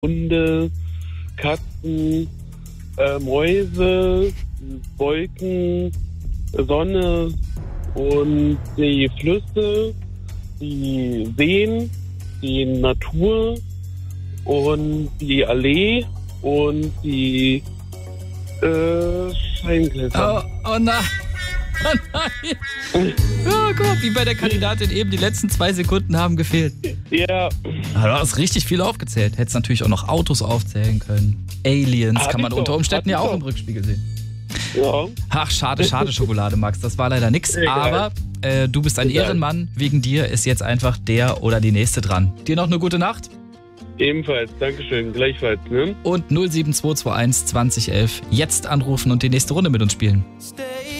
Hunde, Katzen, Mäuse, Wolken, Sonne und die Flüsse, die Seen, die Natur und die Allee und die Scheingläser. Oh nein. Oh nein. Oh, guck mal, wie bei der Kandidatin eben, die letzten 2 Sekunden haben gefehlt. Ja. Du hast richtig viel aufgezählt. Hättest natürlich auch noch Autos aufzählen können. Aliens kann man unter Umständen ja auch im Rückspiegel sehen. Ja. Ach, schade, Schokolade, Max. Das war leider nix. Aber du bist ein Ehrenmann. Wegen dir ist jetzt einfach der oder die Nächste dran. Dir noch eine gute Nacht. Ebenfalls, Dankeschön, gleichfalls. Ne? Und 07221 2011 jetzt anrufen und die nächste Runde mit uns spielen.